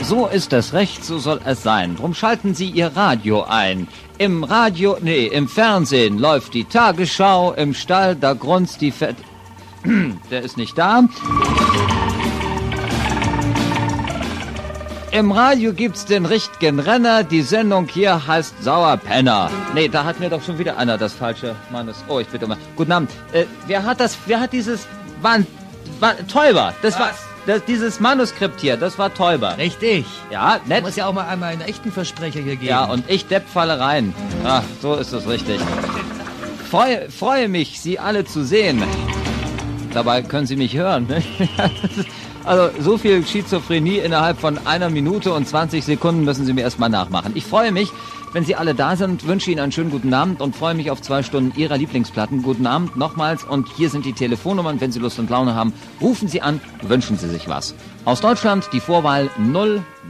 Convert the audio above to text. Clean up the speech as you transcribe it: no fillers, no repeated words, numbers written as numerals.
So ist es recht, so soll es sein. Drum schalten Sie Ihr Radio ein. Im Fernsehen läuft die Tagesschau, im Stall, da grunzt die Der ist nicht da. Im Radio gibt's den richtigen Renner, die Sendung hier heißt Sauerpenner. Nee, da hat mir doch schon wieder einer das falsche Mannes. Oh, ich bitte mal. Guten Abend. Wer hat dieses... Teuber. Dieses Manuskript hier, das war Teuber. Richtig. Ja, nett. Du musst ja auch mal einmal einen echten Versprecher hier geben. Ja, und ich Depp falle rein. Ach, so ist es richtig. Freue mich, Sie alle zu sehen. Dabei können Sie mich hören, ne? Also so viel Schizophrenie innerhalb von 1 Minute und 20 Sekunden müssen Sie mir erstmal nachmachen. Ich freue mich, wenn Sie alle da sind, wünsche Ihnen einen schönen guten Abend und freue mich auf 2 Stunden Ihrer Lieblingsplatten. Guten Abend nochmals und hier sind die Telefonnummern. Wenn Sie Lust und Laune haben, rufen Sie an, wünschen Sie sich was. Aus Deutschland die Vorwahl 0